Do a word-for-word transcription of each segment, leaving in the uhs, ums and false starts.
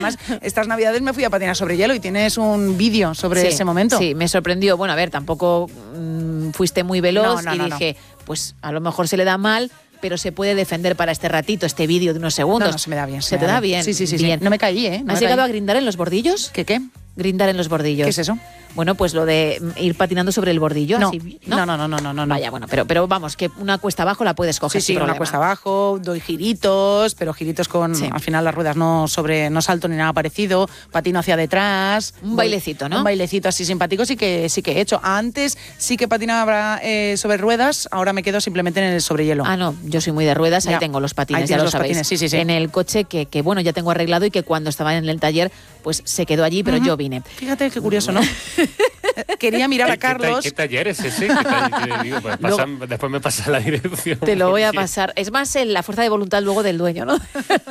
Además, estas navidades me fui a patinar sobre hielo y tienes un vídeo sobre sí, ese momento. Sí, me sorprendió. Bueno, a ver, tampoco mmm, fuiste muy veloz no, no, y no, dije, no. pues a lo mejor se le da mal, pero se puede defender para este ratito, este vídeo de unos segundos. No, no, se me da bien. ¿Se te da bien? Sí, sí, sí. Bien. Sí. No me caí, ¿eh? No ¿Has me llegado caí. a grindar en los bordillos? ¿Qué qué? Grindar en los bordillos. ¿Qué es eso? Bueno, pues lo de ir patinando sobre el bordillo. No, así, ¿no? no, no, no, no, no. Vaya, bueno, pero, pero vamos, que una cuesta abajo la puedes coger Sí, sin sí, problema. una cuesta abajo, doy giritos, pero giritos con, Sí. al final las ruedas no sobre, no salto ni nada parecido, patino hacia detrás. Un bailecito, ¿no? Un bailecito así simpático sí que sí que he hecho. Antes sí que patinaba eh, sobre ruedas, ahora me quedo simplemente en el sobre hielo. Ah, no, yo soy muy de ruedas, ahí Ya. tengo los patines, Ahí ya tienes lo los sabéis. patines, sí, sí, sí. En el coche que, que, bueno, ya tengo arreglado y que cuando estaba en el taller, pues se quedó allí, pero Uh-huh. yo vine. Fíjate qué curioso, ¿no? Quería mirar a ¿Qué, qué, Carlos. ¿Qué taller es ese? ¿Qué taller? Digo, pues pasa, Luego, después me pasa la dirección. te lo voy a pasar. Es más en la fuerza de voluntad luego del dueño, ¿no?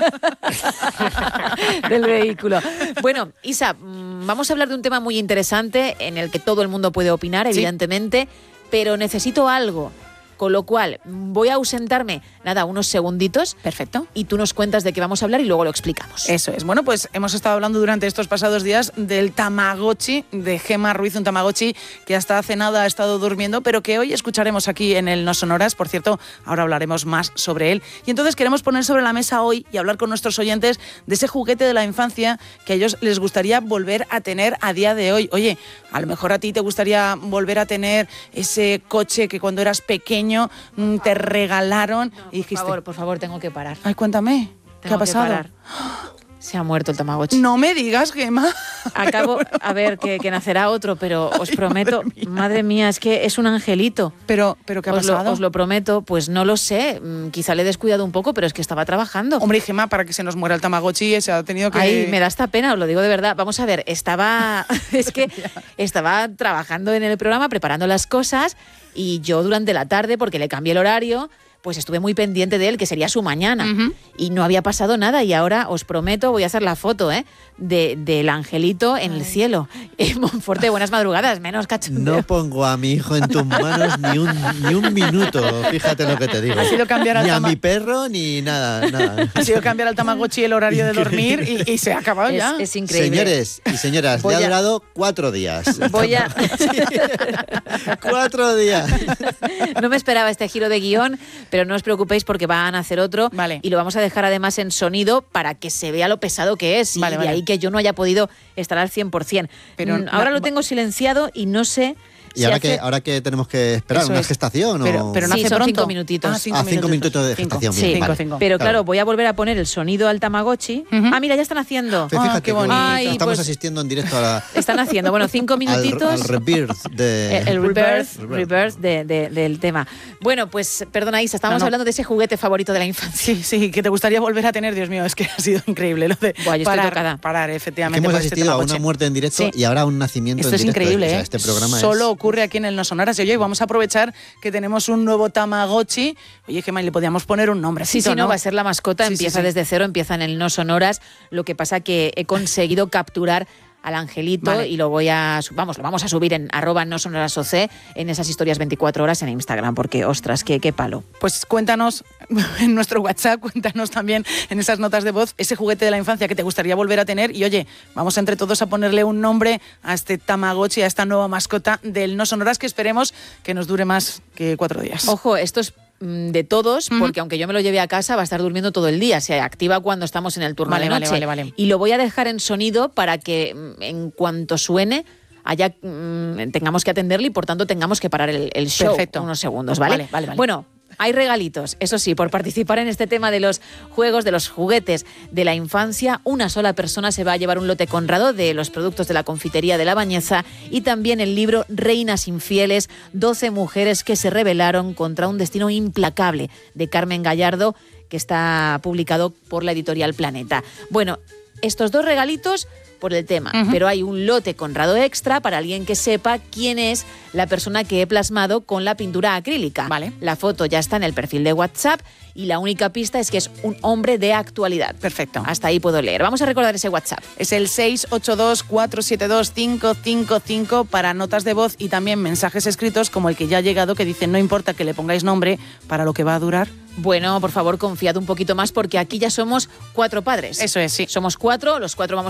Del vehículo. Bueno, Isa, vamos a hablar de un tema muy interesante en el que todo el mundo puede opinar, evidentemente, sí. Pero necesito algo. Con lo cual, voy a ausentarme, nada, unos segunditos. Perfecto. Y tú nos cuentas de qué vamos a hablar y luego lo explicamos. Eso es. Bueno, pues hemos estado hablando durante estos pasados días del Tamagotchi, de Gemma Ruiz, un Tamagotchi que hasta hace nada ha estado durmiendo, pero que hoy escucharemos aquí en el No Sonoras. Por cierto, ahora hablaremos más sobre él. Y entonces queremos poner sobre la mesa hoy y hablar con nuestros oyentes de ese juguete de la infancia que a ellos les gustaría volver a tener a día de hoy. Oye, a lo mejor a ti te gustaría volver a tener ese coche que cuando eras pequeño te regalaron no, y dijiste... Por favor, por favor, tengo que parar. Ay, cuéntame, Tengo ¿qué ha pasado? Que parar. Se ha muerto el Tamagotchi. No me digas, Gemma. Acabo, bueno. a ver, que, que nacerá otro, pero os Ay, prometo, madre mía. madre mía, es que es un angelito. Pero, pero ¿qué ha os pasado? Lo, os lo prometo, pues no lo sé, quizá le he descuidado un poco, pero es que estaba trabajando. Hombre, Gemma, para que se nos muera el Tamagotchi, se ha tenido que... Ay, me da esta pena, os lo digo de verdad. Vamos a ver, estaba, es que estaba trabajando en el programa, preparando las cosas, y yo durante la tarde, porque le cambié el horario, pues estuve muy pendiente de él, que sería su mañana. Uh-huh. Y no había pasado nada. Y ahora, os prometo, voy a hacer la foto ¿eh? de, del angelito en Ay. el cielo. Eh, Monforte, buenas madrugadas, menos cachondeo. No pongo a mi hijo en tus manos ni un, ni un minuto, fíjate lo que te digo. Ha sido cambiar al ni tama- a mi perro, ni nada, nada. Ha sido cambiar al Tamagotchi el horario de dormir y, y se ha acabado es, ya. Es increíble. Señores y señoras, voy le ha a... durado cuatro días. Voy a... cuatro días. No me esperaba este giro de guión, pero no os preocupéis porque van a hacer otro vale. y lo vamos a dejar además en sonido para que se vea lo pesado que es vale, y vale. de ahí que yo no haya podido estar al cien por ciento. Pero mm, ahora no, lo tengo silenciado y no sé... ¿Y si ahora, hace... que, ahora que tenemos que esperar? Eso ¿Una es. gestación? Pero, o... pero no sí, hace son pronto. cinco minutitos. Ah, cinco, ah, cinco minutos. minutos de gestación. Cinco, bien, cinco, vale. cinco. Pero claro. claro, voy a volver a poner el sonido al Tamagotchi. Uh-huh. Ah, mira, ya están haciendo. Fíjate ah, qué bonito. Ay, estamos pues, asistiendo en directo a la... Están haciendo, bueno, cinco minutitos. Al, al rebirth de... El, el rebirth, rebirth. rebirth de, de, del tema. Bueno, pues, perdona Isa, estábamos no, no. hablando de ese juguete favorito de la infancia. Sí, sí, que te gustaría volver a tener, Dios mío, es que ha sido increíble lo de Buah, yo parar, estoy tocada. parar, efectivamente. Es que hemos por asistido este a una muerte en directo sí. y ahora a un nacimiento Esto en directo. Esto es increíble, o sea, ¿eh? Este programa Solo es... ocurre aquí en el No Sonoras. Y oye, vamos a aprovechar que tenemos un nuevo Tamagotchi. Oye, Gemma, le podíamos poner un nombre. Sí, sí, no, ¿no? va a ser la mascota, sí, empieza sí, sí. desde cero, empieza en el No Sonoras. Lo que pasa que he conseguido capturar al angelito vale. y lo voy a vamos lo vamos a subir en arroba no sonoras oc en esas historias veinticuatro horas en Instagram, porque ostras, qué, qué palo. Pues cuéntanos en nuestro WhatsApp, cuéntanos también en esas notas de voz ese juguete de la infancia que te gustaría volver a tener y oye, vamos entre todos a ponerle un nombre a este Tamagotchi, a esta nueva mascota del No Sonoras, que esperemos que nos dure más que cuatro días. Ojo, esto es de todos, uh-huh. porque aunque yo me lo lleve a casa va a estar durmiendo todo el día, se activa cuando estamos en el turno vale, de noche. Vale, vale, vale. Y lo voy a dejar en sonido para que en cuanto suene haya mmm, tengamos que atenderle y por tanto tengamos que parar el, el show. Perfecto. Unos segundos, ¿vale? Vale, vale, vale. Bueno, hay regalitos, eso sí, por participar en este tema de los juegos, de los juguetes de la infancia. Una sola persona se va a llevar un lote Conrado de los productos de la confitería de La Bañeza y también el libro Reinas infieles, doce mujeres que se rebelaron contra un destino implacable, de Carmen Gallardo, que está publicado por la editorial Planeta. Bueno, estos dos regalitos por el tema, Uh-huh. pero hay un lote Conrado extra para alguien que sepa quién es la persona que he plasmado con la pintura acrílica. Vale. La foto ya está en el perfil de WhatsApp y la única pista es que es un hombre de actualidad. Perfecto. Hasta ahí puedo leer. Vamos a recordar ese WhatsApp. Es el seis ocho dos, cuatro siete dos, cinco cinco cinco para notas de voz y también mensajes escritos como el que ya ha llegado, que dice: no importa que le pongáis nombre, para lo que va a durar. Bueno, por favor, confiad un poquito más porque aquí ya somos cuatro padres. Eso es, sí. Somos cuatro, los cuatro vamos